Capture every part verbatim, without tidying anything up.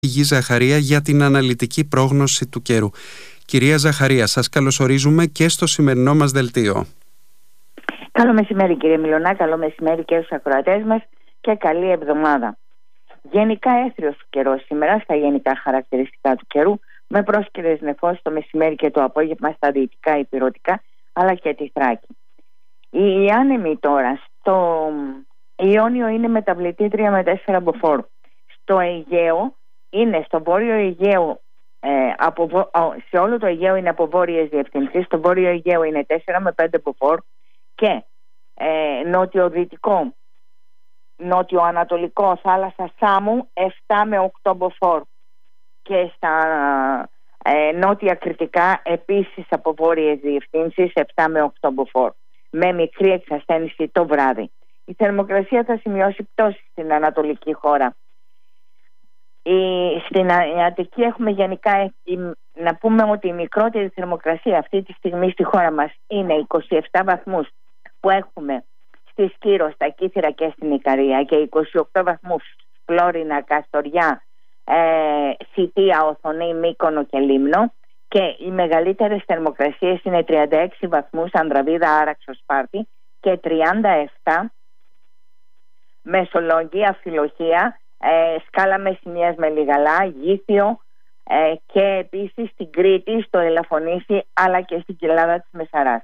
Γη Ζαχαρία για την αναλυτική πρόγνωση του καιρού. Κυρία Ζαχαρία, σας καλωσορίζουμε και στο σημερινό μας δελτίο. Καλό μεσημέρι κύριε Μιλωνά, καλό μεσημέρι και στους ακροατές μας και καλή εβδομάδα. Γενικά έθριος καιρός σήμερα στα γενικά χαρακτηριστικά του καιρού, με πρόσκαιρες νεφώσεις το μεσημέρι και το απόγευμα στα δυτικά υπηρώτικα αλλά και τη Θράκη. Οι άνεμοι τώρα στο Ιόνιο είναι μεταβλητή τρία με τέσσερα μποφόρ. Στο Αιγαίο είναι στο βόρειο Αιγαίο, ε, από, σε όλο το Αιγαίο είναι από βόρειες διευθυνσίες, στο βόρειο Αιγαίο είναι τέσσερα με πέντε μποφόρ και ε, νότιο-δυτικό, νότιο-ανατολικό θάλασσα Σάμου επτά με οκτώ μποφόρ και στα ε, νότια Κρητικά επίσης από βόρειες διευθύνσεις επτά με οκτώ μποφόρ με μικρή εξασθένηση το βράδυ. Η θερμοκρασία θα σημειώσει πτώση στην ανατολική χώρα. Η, στην Αττική έχουμε γενικά η, να πούμε ότι η μικρότερη θερμοκρασία αυτή τη στιγμή στη χώρα μας είναι είκοσι επτά βαθμούς που έχουμε στη Σκύρο, στα Κύθυρα και στην Ικαρία και είκοσι οκτώ βαθμούς Φλόρινα, Καστοριά, ε, Σιτία, Οθονή, Μύκονο και Λίμνο, και οι μεγαλύτερες θερμοκρασίες είναι τριάντα έξι βαθμούς Ανδραβίδα, Άραξο, Σπάρτη και τριάντα επτά Μεσολόγγια, Φιλοχία, ε, Σκάλα Μεσσηνίας με Λιγαλά, Γήθιο ε, και επίσης στην Κρήτη, στο Ελαφωνήσι αλλά και στην Κοιλάδα της Μεσαράς.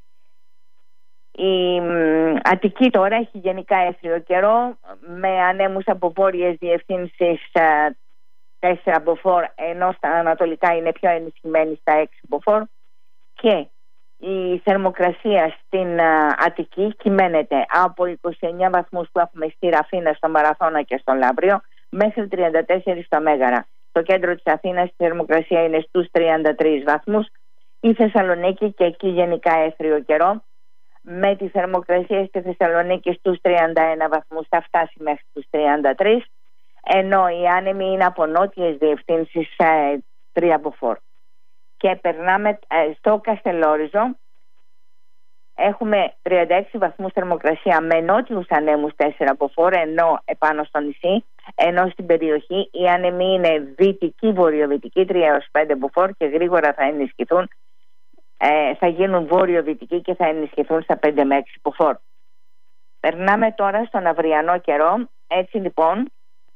Η μ, Αττική τώρα έχει γενικά έθριο καιρό με ανέμους από βόρειες διευθύνσεις ε, τέσσερα μποφόρ, ενώ στα ανατολικά είναι πιο ενισχυμένη στα έξι μποφόρ, και η θερμοκρασία στην uh, Αττική κυμαίνεται από είκοσι εννέα βαθμούς που έχουμε στη Ραφίνα, στο Μαραθώνα και στο Λαύριο μέχρι τριάντα τέσσερα στα Μέγαρα. Στο κέντρο της Αθήνας η θερμοκρασία είναι στους τριάντα τρεις βαθμούς. Η Θεσσαλονίκη και εκεί γενικά έθριο καιρό, με τη θερμοκρασία στη Θεσσαλονίκη στους τριάντα ένα βαθμούς, θα φτάσει μέχρι τους τριάντα τρεις, ενώ οι άνεμοι είναι από νότιες διευθύνσεις ε, τρία μποφόρ. Και περνάμε ε, στο Καστελόριζο, έχουμε τριάντα έξι βαθμούς θερμοκρασία με νότιους ανέμους τέσσερα μποφόρ, ενώ επάνω στο νησί, ενώ στην περιοχή οι άνεμοι είναι δυτική βορειοδυτική τρία έως πέντε μποφόρ και γρήγορα θα ενισχυθούν, ε, θα γίνουν βόρειο-δυτικοί και θα ενισχυθούν στα πέντε με έξι μποφόρ. Περνάμε τώρα στον αυριανό καιρό. Έτσι λοιπόν,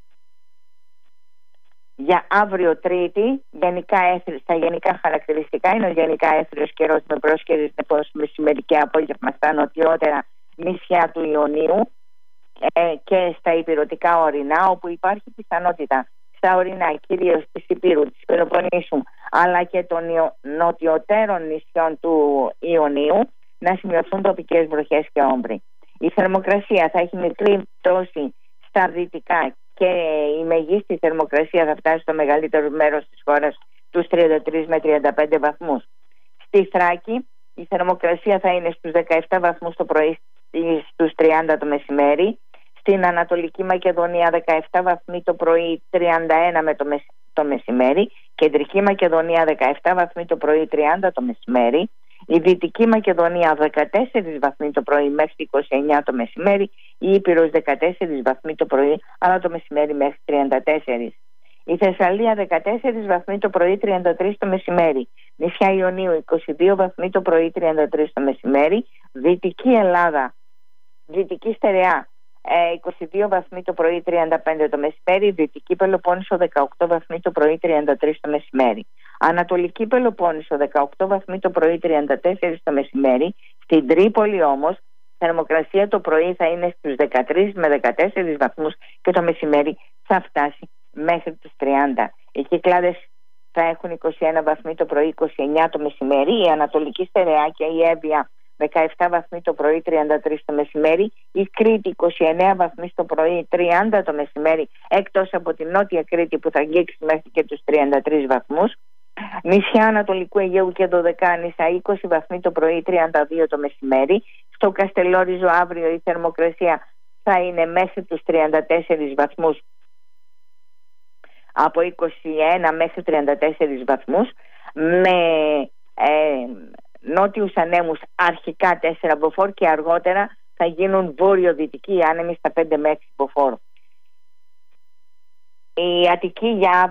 για αύριο Τρίτη, γενικά έθρι, στα γενικά χαρακτηριστικά είναι ο γενικά έθριος καιρός με πρόσκαιρες νεφώσεις μεσημέρι και απόγευμα στα νοτιότερα νησιά του Ιωνίου ε, και στα υπηρωτικά ορεινά, όπου υπάρχει πιθανότητα στα ορεινά κυρίως της Υπήρου, της Πελοποννήσου αλλά και των νοτιωτέρων νησιών του Ιωνίου να σημειωθούν τοπικές βροχές και όμβροι. Η θερμοκρασία θα έχει μικρή πτώση στα δυτικά και η μεγίστη θερμοκρασία θα φτάσει στο μεγαλύτερο μέρος της χώρας τους τριάντα τρεις με τριάντα πέντε βαθμούς. Στη Θράκη η θερμοκρασία θα είναι στους δεκαεπτά βαθμούς το πρωί, στους τριάντα το μεσημέρι. Στην Ανατολική Μακεδονία δεκαεπτά βαθμοί το πρωί, τριάντα ένα με το, μεσ... το μεσημέρι. Κεντρική Μακεδονία δεκαεπτά βαθμοί το πρωί, τριάντα το μεσημέρι. Η Δυτική Μακεδονία δεκατέσσερα βαθμοί το πρωί μέχρι είκοσι εννέα το μεσημέρι. Η Ήπειρος δεκατέσσερα βαθμοί το πρωί αλλά το μεσημέρι μέχρι τριάντα τέσσερα. Η Θεσσαλία δεκατέσσερα βαθμοί το πρωί, τριάντα τρεις το μεσημέρι. Νησιά Ιωνίου είκοσι δύο βαθμοί το πρωί, τριάντα τρεις το μεσημέρι. Δυτική Ελλάδα, Δυτική Στερεά είκοσι δύο βαθμοί το πρωί, τριάντα πέντε το μεσημέρι. Δυτική Πελοπόννησο δεκαοκτώ βαθμοί το πρωί, τριάντα τρεις το μεσημέρι. Ανατολική Πελοπόννησο δεκαοκτώ βαθμοί το πρωί, τριάντα τέσσερα το μεσημέρι. Στην Τρίπολη όμως θερμοκρασία το πρωί θα είναι στους δεκατρείς με δεκατέσσερα βαθμούς και το μεσημέρι θα φτάσει μέχρι τους τριάντα. Οι Κυκλάδες θα έχουν είκοσι ένα βαθμοί το πρωί, είκοσι εννέα το μεσημέρι. Η Ανατολική Στερεά και η Εύβοια δεκαεπτά βαθμοί το πρωί, τριάντα τρεις το μεσημέρι. Η Κρήτη είκοσι εννέα βαθμοί το πρωί, τριάντα το μεσημέρι, εκτός από την Νότια Κρήτη που θα αγγίξει μέχρι και τους τριάντα τρεις βαθμούς. Νησιά Ανατολικού Αιγαίου και Δωδεκάνησα είκοσι βαθμοί το πρωί, τριάντα δύο το μεσημέρι. Στο Καστελόριζο αύριο η θερμοκρασία θα είναι μέχρι τους τριάντα τέσσερις βαθμούς, από είκοσι ένα μέχρι τριάντα τέσσερις βαθμούς, με ε, νότιους ανέμους αρχικά τέσσερα μποφόρ και αργότερα θα γίνουν βόρειο-δυτικοί άνεμοι στα πέντε με έξι μποφόρ. η Αττική για